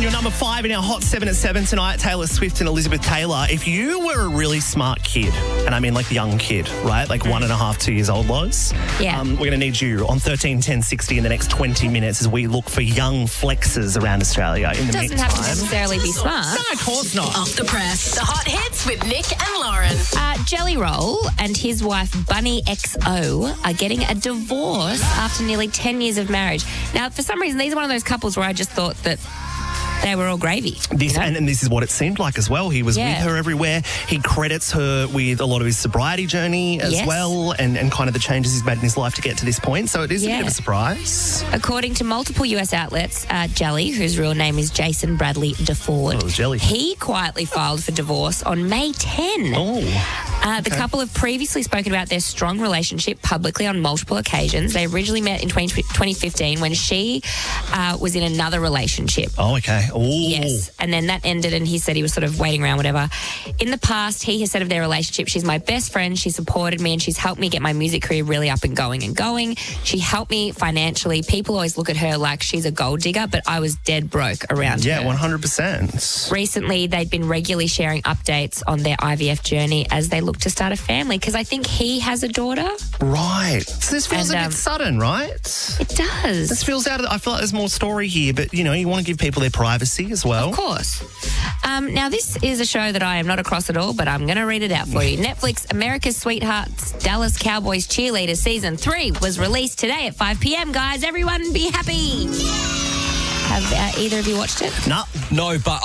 Lauren, you're number 5 in our Hot 7 at 7 tonight. Taylor Swift and Elizabeth Taylor. If you were a really smart kid, and I mean like young kid, right? Like 1.5, 2 years old, Loz. Yeah. We're going to need you on 13 10 60 in the next 20 minutes as we look for young flexers around Australia. In the Doesn't have to necessarily be smart. No, of course not. Off the press. The hot hits with Nick and Lauren. Jelly Roll and his wife Bunny XO are getting a divorce after nearly 10 years of marriage. Now, for some reason, these are one of those couples where I just thought that they were all gravy. This, and this is what it seemed like as well. He was with her everywhere. He credits her with a lot of his sobriety journey as well and kind of the changes he's made in his life to get to this point. So it is a bit of a surprise. According to multiple US outlets, Jelly, whose real name is Jason Bradley DeFord, Jelly. he quietly filed for divorce on May 10. The couple have previously spoken about their strong relationship publicly on multiple occasions. They originally met in 2015 when she was in another relationship. Oh, okay. Ooh. Yes. And then that ended and he said he was sort of waiting around, whatever. In the past, he has said of their relationship, she's my best friend, she supported me and she's helped me get my music career really up and going. She helped me financially. People always look at her like she's a gold digger, but I was dead broke around her. Yeah, 100%. Recently, they'd been regularly sharing updates on their IVF journey as they look to start a family because I think he has a daughter. Right. So this feels a bit sudden, right? It does. This feels out of I feel like there's more story here, but, you know, you want to give people their privacy as well. Of course. Now, this is a show that I am not across at all, but I'm going to read it out for you. Netflix America's Sweethearts Dallas Cowboys Cheerleaders Season 3 was released today at 5 p.m, guys. Everyone be happy. Have either of you watched it? No, but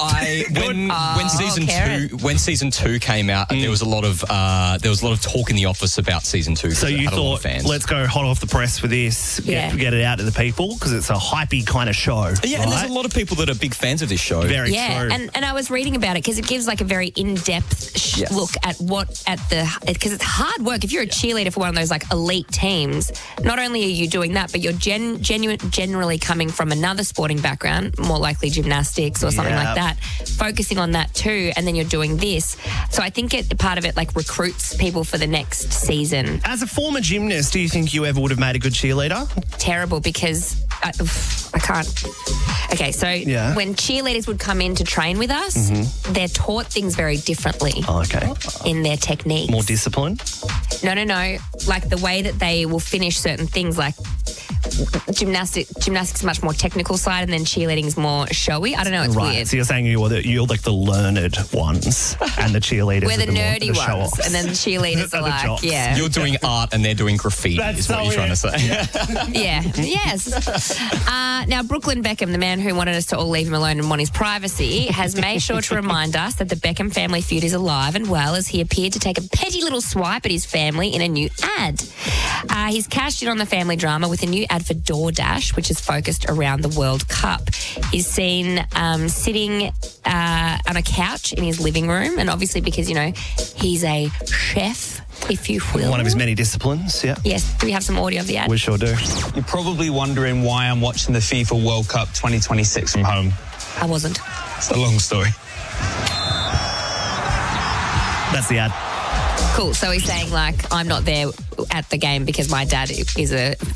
when season two came out, there was a lot of talk in the office about season 2. So you thought, let's go hot off the press for this, get it out to the people because it's a hypey kind of show. Yeah, and there's a lot of people that are big fans of this show. Very true. And I was reading about it because it gives like a very in-depth look at because it's hard work. If you're a cheerleader for one of those like elite teams, not only are you doing that, but you're generally coming from another sporting background, more likely gymnastics or something like that, focusing on that too, and then you're doing this. So I think part of it like recruits people for the next season. As a former gymnast, do you think you ever would have made a good cheerleader? Terrible, because I can't. Okay, so when cheerleaders would come in to train with us, they're taught things very differently. Oh, okay. In their techniques. More discipline? No. Like the way that they will finish certain things, like gymnastics is much more technical side, and then cheerleading is more showy. I don't know, it's weird. So you're saying you're like the learned ones, and the cheerleaders we're the the nerdy ones, show-offs. and then the cheerleaders are like, jocks. You're doing art and they're doing graffiti. Is what you're trying to say. Yes. Now, Brooklyn Beckham, the man who wanted us to all leave him alone and want his privacy, has made sure to remind us that the Beckham family feud is alive and well, as he appeared to take a petty little swipe at his family in a new ad. He's cashed in on the family drama with a new ad for DoorDash, which is focused around the World Cup. He's seen sitting on a couch in his living room, and obviously because, you know, he's a chef, if you will. One of his many disciplines, Yes. Do we have some audio of the ad? We sure do. You're probably wondering why I'm watching the FIFA World Cup 2026 from home. I wasn't. It's a long story. That's the ad. Cool. So he's saying, like, I'm not there at the game because my dad is a